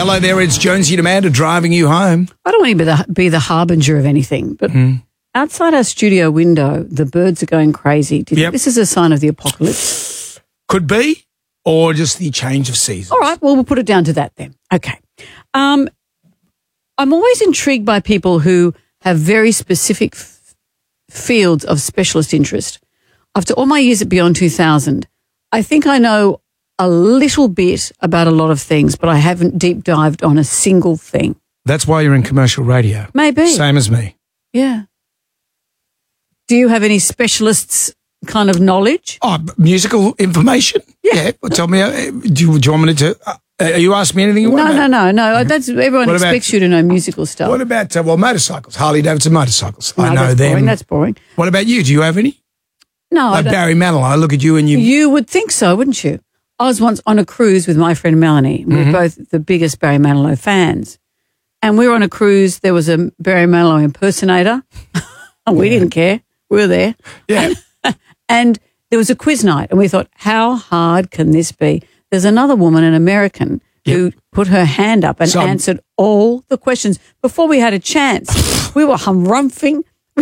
Hello there, it's Jonesy and Amanda driving you home. I don't want to be the harbinger of anything, but outside our studio window, the birds are going crazy. Do you think this is a sign of the apocalypse? Could be, or just the change of seasons. All right, well, we'll put it down to that then. Okay. I'm always intrigued by people who have very specific fields of specialist interest. After all my years at Beyond 2000, I think I know a little bit about a lot of things, but I haven't deep dived on a single thing. That's why you're in commercial radio. Maybe. Same as me. Yeah. Do you have any specialists kind of knowledge? Oh, musical information? Yeah. Well, tell me, do you want me to... are you asking me anything? No. That's everyone expects you to know musical stuff. What about, motorcycles? Harley-Davidson motorcycles. No, I know them. That's boring. What about you? Do you have any? No, like Barry Manilow, I look at you and you... You would think so, wouldn't you? I was once on a cruise with my friend Melanie. We were both the biggest Barry Manilow fans. And we were on a cruise. There was a Barry Manilow impersonator. We didn't care. We were there. Yeah. And there was a quiz night. And we thought, how hard can this be? There's another woman, an American, who put her hand up and answered all the questions before we had a chance. We were harumphin'.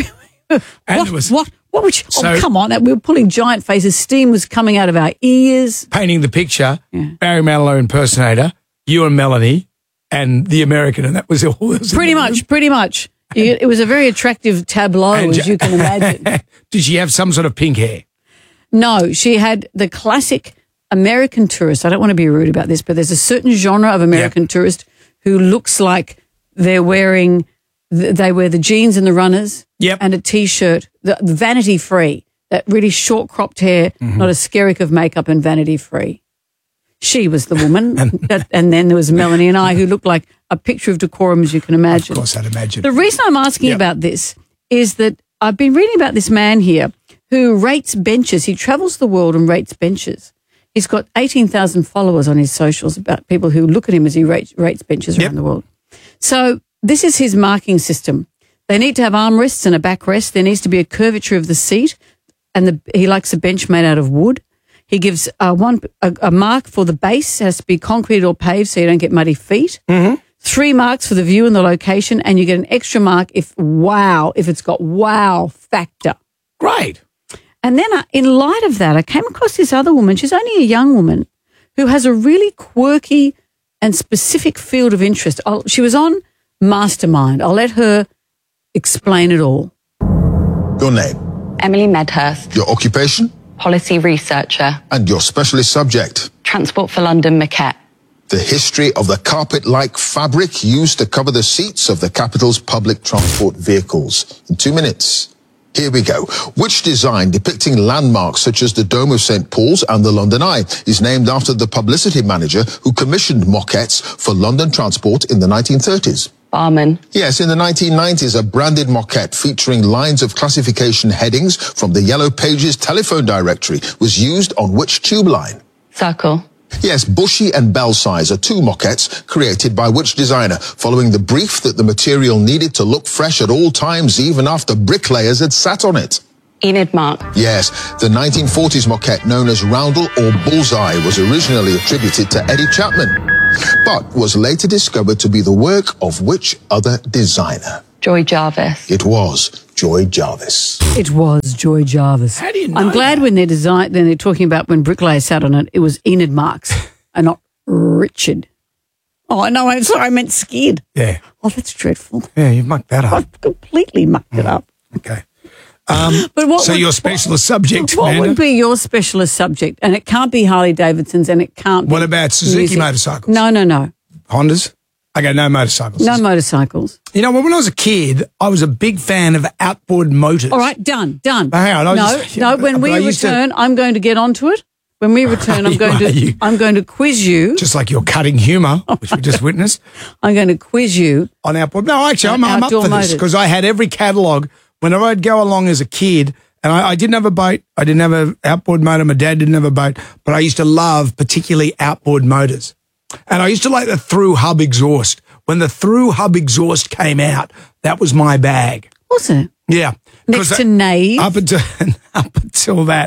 What would you... come on. We were pulling giant faces. Steam was coming out of our ears. Painting the picture, Barry Manilow impersonator, you and Melanie, and the American, and that was all. Pretty much. It was a very attractive tableau, as you can imagine. Did she have some sort of pink hair? No, she had the classic American tourist. I don't want to be rude about this, but there's a certain genre of American tourist who looks like they're wearing... They wear the jeans and the runners and a T-shirt, the vanity free, that really short cropped hair, not a skerrick of makeup and vanity free. She was the woman. and then there was Melanie and I who looked like a picture of decorum, as you can imagine. Of course, I'd imagine. The reason I'm asking about this is that I've been reading about this man here who rates benches. He travels the world and rates benches. He's got 18,000 followers on his socials about people who look at him as he rates benches around the world. So... this is his marking system. They need to have armrests and a backrest. There needs to be a curvature of the seat, and he likes a bench made out of wood. He gives a mark for the base. It has to be concrete or paved so you don't get muddy feet. 3 marks for the view and the location, and you get an extra mark if it's got wow factor. Great. And then in light of that, I came across this other woman. She's only a young woman who has a really quirky and specific field of interest. She was on Mastermind. I'll let her explain it all. Your name? Emily Medhurst. Your occupation? Policy researcher. And your specialist subject? Transport for London Maquette. The history of the carpet-like fabric used to cover the seats of the capital's public transport vehicles. In 2 minutes. Here we go. Which design depicting landmarks such as the Dome of St. Paul's and the London Eye is named after the publicity manager who commissioned moquettes for London Transport in the 1930s? Barman. Yes, in the 1990s, a branded moquette featuring lines of classification headings from the Yellow Pages telephone directory was used on which tube line? Circle. Yes, Bushy and Belsize are 2 moquettes created by which designer, following the brief that the material needed to look fresh at all times, even after bricklayers had sat on it. Enid Mark. Yes, the 1940s moquette known as Roundel or Bullseye was originally attributed to Eddie Chapman, but was later discovered to be the work of which other designer? Joy Jarvis. It was Joy Jarvis. It was Joy Jarvis. How do you know I'm glad that? when they're talking about when bricklayers sat on it, it was Enid Marks and not Richard. Oh, no, I'm sorry, I meant Skid. Yeah. Oh, that's dreadful. Yeah, you've mucked that up. I've completely mucked it up. Okay. But your specialist subject, What Amanda? would be your specialist subject? And it can't be Harley Davidsons and it can't be... What about Suzuki music. motorcycles? No. Hondas? Okay, no motorcycles. No motorcycles. You know, when I was a kid, I was a big fan of outboard motors. All right, done. Hang on. When we return, I'm going to get onto it. When we return, I'm going to quiz you. Just like your cutting humour, which we just witnessed. I'm going to quiz you. On outboard. No, actually, I'm up outdoor for this motors. because I had every catalogue. Whenever I'd go along as a kid, and I didn't have a boat, I didn't have an outboard motor, my dad didn't have a boat, but I used to love particularly outboard motors. And I used to like the through hub exhaust. When the through hub exhaust came out, that was my bag. Was it? Yeah. Next to Nave. Up until that,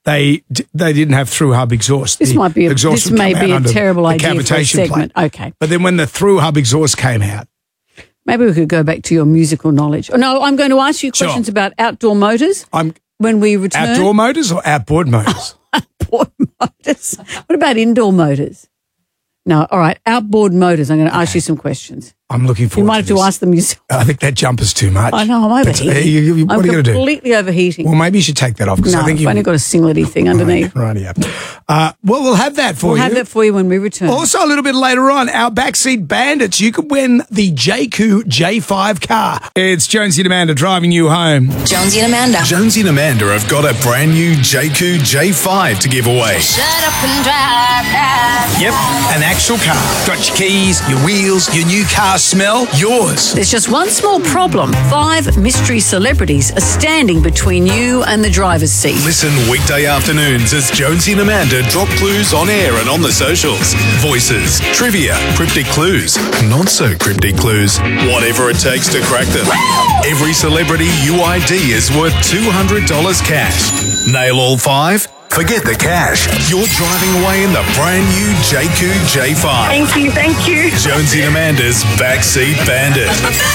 they didn't have through hub exhaust. This The might be exhaust this would may come be out a under terrible the idea for a cavitation segment. plate. Okay. But then when the through hub exhaust came out, Maybe we could go back to your musical knowledge. Oh, no, I'm going to ask you questions about outdoor motors when we return. Outdoor motors or outboard motors? Outboard motors. What about indoor motors? No, all right, outboard motors. I'm going to ask you some questions. I'm looking forward You might have to ask them yourself. I think that jumper's too much. I know, I'm overheating. What are you going to do? I'm completely overheating. Well, maybe you should take that off. No, I think I've only got a singlety thing underneath. Right, yeah. Well, we'll have that for you. We'll have that for you when we return. Also, a little bit later on, our backseat bandits, you could win the JQ J5 car. It's Jonesy and Amanda driving you home. Jonesy and Amanda. Jonesy and Amanda have got a brand new JQ J5 to give away. Shut up and drive now. Yep, an actual car. Got your keys, your wheels, your new car smell, yours. There's just one small problem. 5 mystery celebrities are standing between you and the driver's seat. Listen weekday afternoons as Jonesy and Amanda drop clues on air and on the socials. Voices, trivia, cryptic clues, not so cryptic clues, whatever it takes to crack them. Every celebrity UID is worth $200 cash. Nail all 5? Forget the cash. You're driving away in the brand new JQ J5. Thank you. Jonesy and Amanda's Backseat Bandit.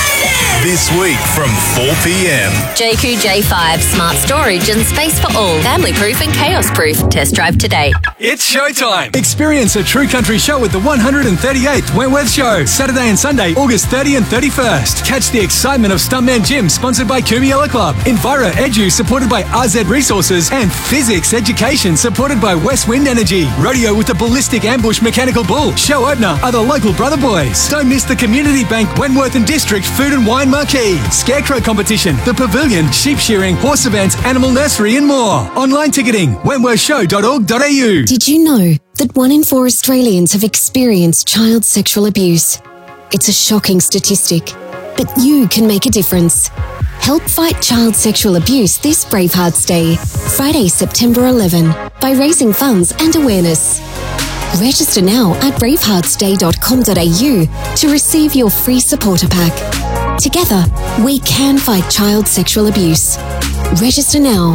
This week from 4 p.m. JQ J5, smart storage and space for all. Family proof and chaos proof. Test drive today. It's showtime. Experience a true country show at the 138th Wentworth Show, Saturday and Sunday, August 30 and 31st. Catch the excitement of Stuntman Gym, sponsored by Kumiela Club, Enviro Edu, supported by RZ Resources, and Physics Education, supported by West Wind Energy. Rodeo with the Ballistic Ambush Mechanical Bull. Show opener are the local Brother Boys. Don't miss the Community Bank Wentworth and District Food and Wine Marquee, Scarecrow Competition, the Pavilion, Sheep Shearing, Horse Events, Animal Nursery and more. Online ticketing, wentworthshow.org.au. Did you know that 1 in 4 Australians have experienced child sexual abuse? It's a shocking statistic, but you can make a difference. Help fight child sexual abuse this Bravehearts Day, Friday, September 11, by raising funds and awareness. Register now at braveheartsday.com.au to receive your free supporter pack. Together, we can fight child sexual abuse. Register now,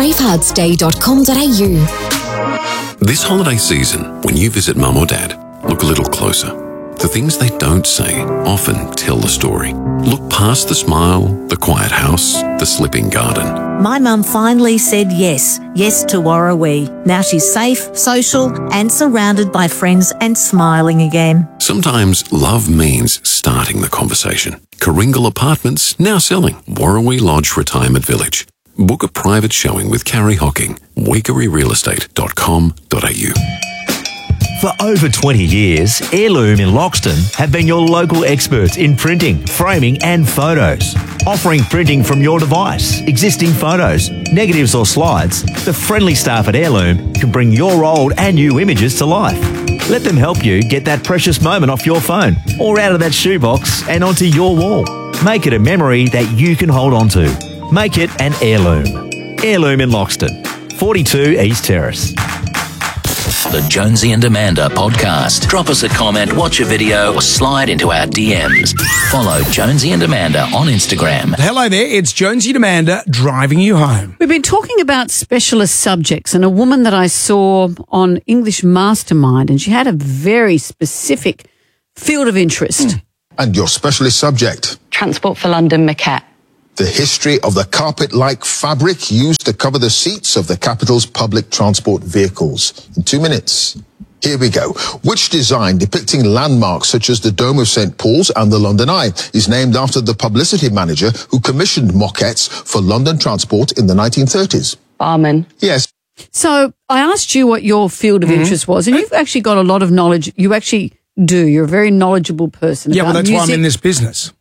braveheartsday.com.au. This holiday season, when you visit mum or dad, look a little closer. The things they don't say often tell the story. Look past the smile, the quiet house, the slipping garden. My mum finally said yes to Warrawee. Now she's safe, social and surrounded by friends and smiling again. Sometimes love means starting the conversation. Karingal Apartments now selling Warrawee Lodge Retirement Village. Book a private showing with Carrie Hocking, weekeryrealestate.com.au. For over 20 years, Heirloom in Loxton have been your local experts in printing, framing and photos. Offering printing from your device, existing photos, negatives or slides, the friendly staff at Heirloom can bring your old and new images to life. Let them help you get that precious moment off your phone or out of that shoebox and onto your wall. Make it a memory that you can hold on to. Make it an heirloom. Heirloom in Loxton, 42 East Terrace. The Jonesy and Amanda podcast. Drop us a comment, watch a video, or slide into our DMs. Follow Jonesy and Amanda on Instagram. Hello there, it's Jonesy and Amanda driving you home. We've been talking about specialist subjects, and a woman that I saw on English Mastermind, and she had a very specific field of interest. And your specialist subject? Transport for London Maquette. The history of the carpet-like fabric used to cover the seats of the capital's public transport vehicles. In 2 minutes. Here we go. Which design depicting landmarks such as the Dome of St. Paul's and the London Eye is named after the publicity manager who commissioned moquettes for London Transport in the 1930s? Barman. Yes. So I asked you what your field of interest was, and you've actually got a lot of knowledge. You actually do. You're a very knowledgeable person. Yeah, well, about that's why I'm music. in this business.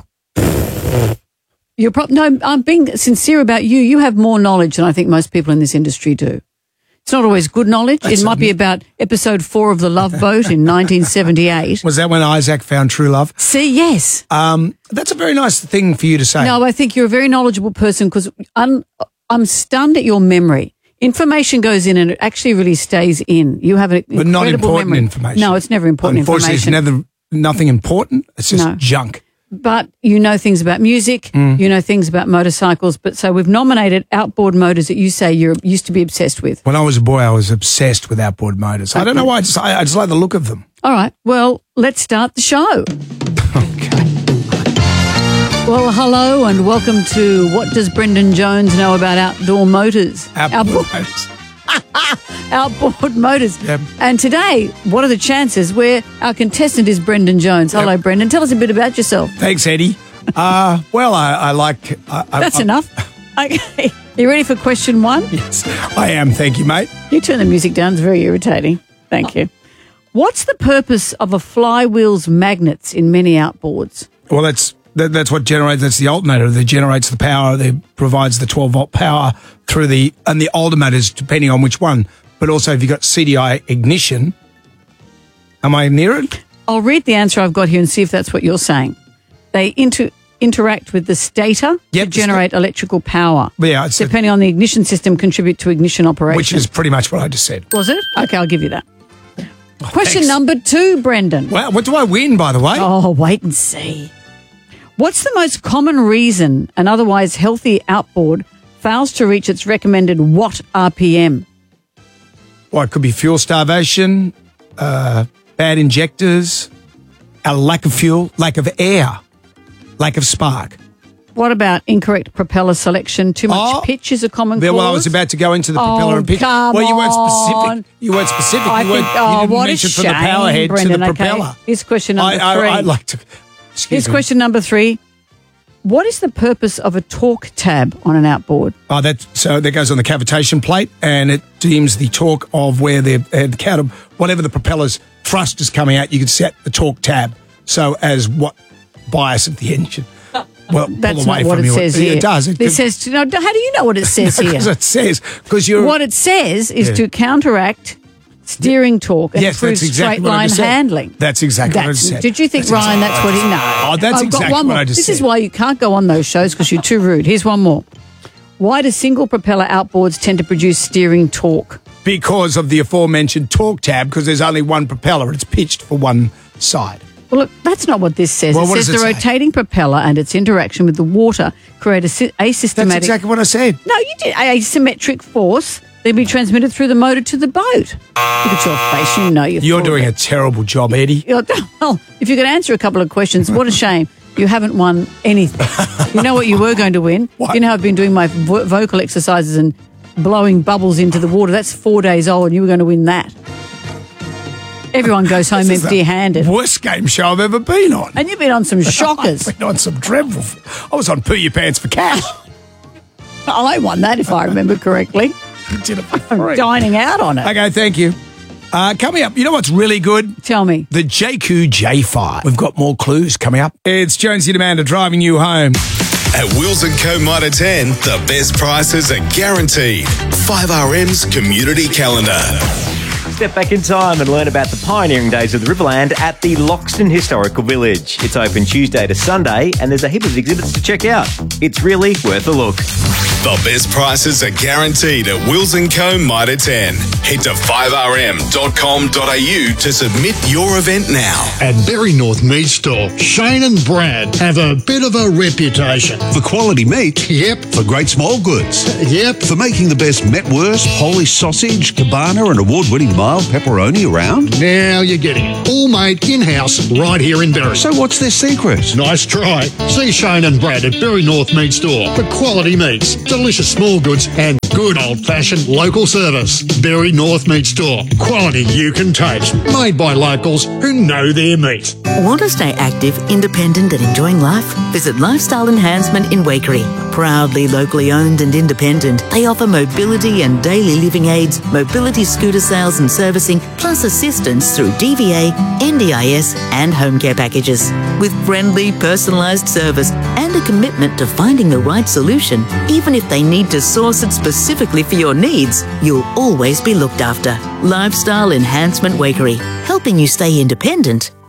No, I'm being sincere about you. You have more knowledge than I think most people in this industry do. It's not always good knowledge. It might be about episode 4 of The Love Boat in 1978. Was that when Isaac found true love? See, yes. That's a very nice thing for you to say. No, I think you're a very knowledgeable person because I'm stunned at your memory. Information goes in and it actually really stays in. You have an but not incredible important memory. information. No, it's never important Unfortunately, information. it's nothing important. It's just junk. but you know things about music, you know things about motorcycles. But so we've nominated outboard motors that you say you used to be obsessed with. When I was a boy, I was obsessed with outboard motors. I don't know why. I just like the look of them. All right. Well, let's start the show. Okay. Well, hello and welcome to What Does Brendan Jones Know About Outdoor Motors? Outboard motors. Outboard motors. Yep. And today, what are the chances where our contestant is Brendan Jones? Hello, Brendan. Tell us a bit about yourself. Thanks, Eddie. Well, I like... That's enough. Okay. You ready for question one? Yes, I am. Thank you, mate. You turn the music down. It's very irritating. Thank you. What's the purpose of a flywheel's magnets in many outboards? Well, that's what generates. That's the alternator that generates the power. That provides the 12-volt power through and the alternators, depending on which one. But also, if you've got CDI ignition, am I near it? I'll read the answer I've got here and see if that's what you're saying. They interact with the stator to generate electrical power. Yeah, depending on the ignition system, contribute to ignition operation. Which is pretty much what I just said. Was it? Okay, I'll give you that. Question thanks. number 2, Brendan. Well, what do I win, by the way? Oh, wait and see. What's the most common reason an otherwise healthy outboard fails to reach its recommended watt RPM? Well, it could be fuel starvation, bad injectors, a lack of fuel, lack of air, lack of spark. What about incorrect propeller selection? Too much pitch is a common cause? Well, I was about to go into the propeller and pitch. Come well, you weren't on. specific. You weren't specific. I you didn't what mention a from the shame, power head Brendan, to the okay. propeller. Here's question number 3. I'd like to... Here's question number 3. What is the purpose of a torque tab on an outboard? Oh, that goes on the cavitation plate, and it deems the torque of where the counter, whatever the propeller's thrust is coming out. You can set the torque tab so as what bias of the engine. Well, that's not what it says here. It does. It says. How do you know what it says here? Because it says what it says is to counteract steering torque and improve straight line handling. That's exactly what I said. Did you think, Ryan, that's what he... No. Oh, that's exactly what I just said. This is why you can't go on those shows, because you're too rude. Here's one more. Why do single propeller outboards tend to produce steering torque? Because of the aforementioned torque tab, because there's only one propeller. It's pitched for one side. Well, look, that's not what this says. Well, it says the rotating propeller and its interaction with the water create a asystematic... That's exactly what I said. No, you did. Asymmetric force. They'll be transmitted through the motor to the boat. Look at your face. You know you're doing a terrible job, Eddie. Well, if you could answer a couple of questions, what a shame. You haven't won anything. You know what you were going to win? What? You know I've been doing my vocal exercises and blowing bubbles into the water. That's 4 days old, and you were going to win that. Everyone goes home empty-handed. Worst game show I've ever been on. And you've been on some shockers. I've been on some dreadful... I was on Poo Your Pants for Cash. I won that, if I remember correctly. You did it for free. I'm dining out on it. Okay, thank you. Coming up, you know what's really good? Tell me. The JQ J5. We've got more clues coming up. It's Jonesy and Amanda driving you home. At Wills & Co. Mitre 10, the best prices are guaranteed. 5RM's Community Calendar. Step back in time and learn about the pioneering days of the Riverland at the Loxton Historical Village. It's open Tuesday to Sunday and there's a heap of exhibits to check out. It's really worth a look. The best prices are guaranteed at Wills & Co. Mitre 10. Head to 5rm.com.au to submit your event now. At Berry North Meat Store, Shane and Brad have a bit of a reputation. For quality meat? Yep. For great small goods? Yep. For making the best Metwurst, Polish sausage, cabana and award-winning mild pepperoni around? Now you're getting it. All made in-house right here in Berry. So what's their secret? Nice try. See Shane and Brad at Berry North Meat Store for quality meats, delicious small goods and good old-fashioned local service. Berry North Meat Store. Quality you can taste. Made by locals who know their meat. Want to stay active, independent and enjoying life? Visit Lifestyle Enhancement in Waikerie. Proudly locally owned and independent, they offer mobility and daily living aids, mobility scooter sales and servicing, plus assistance through DVA, NDIS and home care packages. With friendly, personalised service and a commitment to finding the right solution, even if they need to source it specifically for your needs, you'll always be looked after. Lifestyle Enhancement Waikerie, helping you stay independent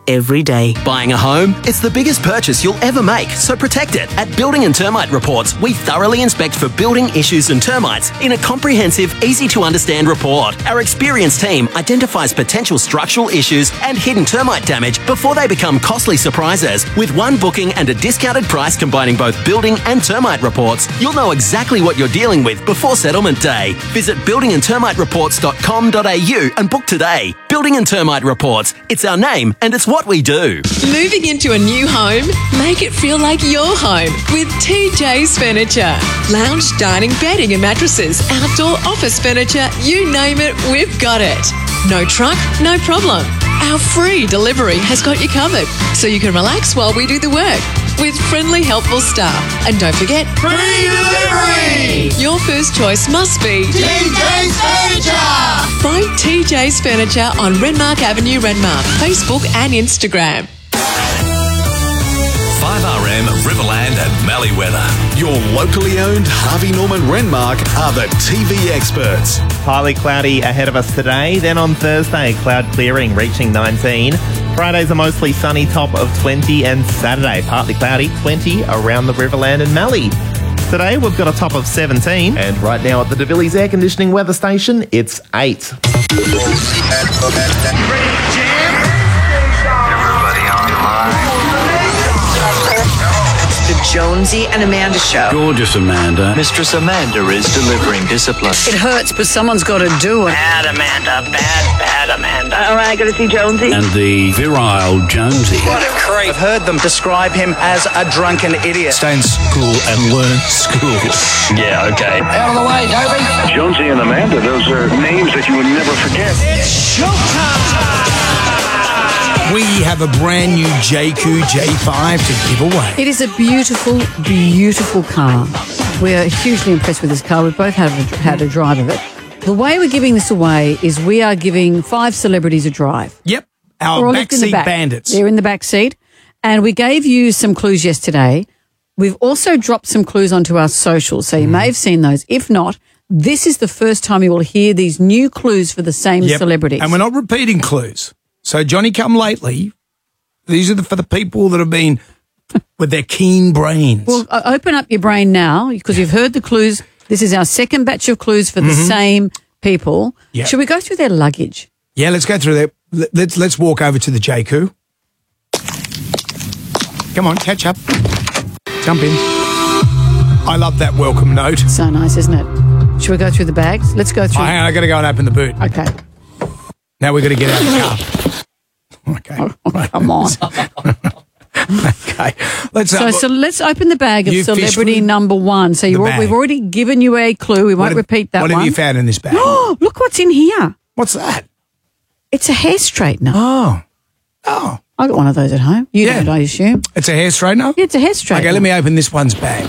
every day. Buying a home? It's the biggest purchase you'll ever make, so protect it. At Building and Termite Reports, we thoroughly inspect for building issues and termites in a comprehensive, easy-to-understand report. Our experienced team identifies potential structural issues and hidden termite damage before they become costly surprises. With one booking and a discounted price combining both building and termite reports, you'll know exactly what you're dealing with before settlement day. Visit buildingandtermitereports.com.au and book today. Building and Termite Reports. It's our name and it's what we do. Moving into a new home? Make it feel like your home with TJ's Furniture. Lounge, dining, bedding and mattresses, outdoor office furniture, you name it, we've got it. No truck, no problem. Our free delivery has got you covered, so you can relax while we do the work with friendly, helpful staff. And don't forget, free delivery! Your first choice must be TJ's Furniture! Find TJ's Furniture on Renmark Avenue, Renmark, Facebook and Instagram. 5RM, Riverland and Mallee Weather. Your locally owned Harvey Norman Renmark are the TV experts. Partly cloudy ahead of us today. Then on Thursday, cloud clearing, reaching 19. Friday's a mostly sunny, top of 20. And Saturday, partly cloudy, 20 around the Riverland and Mallee. Today, we've got a top of 17. And right now at the DeVillies Air Conditioning Weather Station, it's 8. The Jonesy and Amanda Show. Gorgeous Amanda. Mistress Amanda is delivering discipline. It hurts, but someone's got to do it. Bad Amanda, bad Amanda. All right, going to see Jonesy. And the virile Jonesy. What a creep. I've heard them describe him as a drunken idiot. Stay in school and learn school. Yeah, okay. Out of the way, Dopey. Jonesy and Amanda, those are names that you would never forget. It's showtime! We have a brand new JQ J5 to give away. It is a beautiful, beautiful car. We are hugely impressed with this car. We've both had a drive of it. The way we're giving this away is we are giving 5 celebrities a drive. Yep. Our backseat bandits. They're in the back seat. And we gave you some clues yesterday. We've also dropped some clues onto our socials, so you may have seen those. If not, this is the first time you will hear these new clues for the same celebrities. And we're not repeating clues. So Johnny Come Lately, these are for the people that have been with their keen brains. Well, open up your brain now because you've heard the clues. This is our second batch of clues for the same people. Yep. Should we go through their luggage? Yeah, let's go through that. Let's walk over to the JQ. Come on, catch up. Jump in. I love that welcome note. So nice, isn't it? Should we go through the bags? Let's go through. Hang on, I got to go and open the boot. Okay. Now we've got to get out of the car. Okay. Oh, come on. Okay. So let's open the bag of celebrity number 1. So we've already given you a clue. We won't repeat that one. What have you found in this bag? Oh, look what's in here. What's that? It's a hair straightener. Oh. I got one of those at home. You don't, I assume. It's a hair straightener? Yeah, it's a hair straightener. Okay, let me open this one's bag.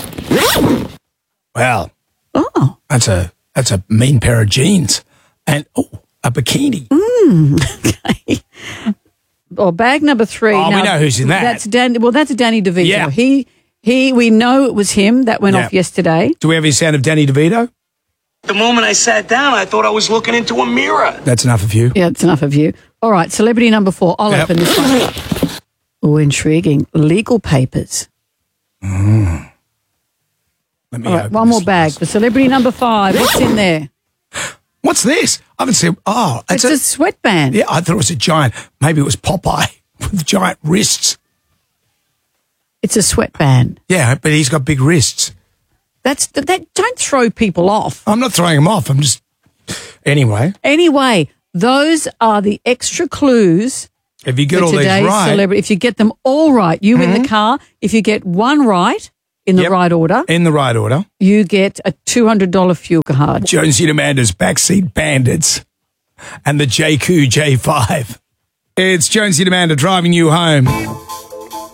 Well. Oh. That's a mean pair of jeans. And, a bikini. Okay. Well, bag number 3. Oh, we know who's in that. That's Danny DeVito. Yeah. We know it was him. That went off yesterday. Do we have his sound of Danny DeVito? The moment I sat down, I thought I was looking into a mirror. That's enough of you. Yeah, it's enough of you. All right, celebrity number 4. I'll open this one. Oh, intriguing. Legal papers. Let me All right, one more bag for celebrity number 5. What's in there? What's this? I haven't seen. Oh, it's a sweatband. Yeah, I thought it was a giant. Maybe it was Popeye with giant wrists. It's a sweatband. Yeah, but he's got big wrists. That don't throw people off. I'm not throwing them off. I'm just Anyway, those are the extra clues. If you get all these right, celebrity. If you get them all right, you win the car. If you get one right. In the right order. In the right order. You get a $200 fuel card. Jonesy and Amanda's Backseat Bandits and the JQ J5. It's Jonesy and Amanda driving you home.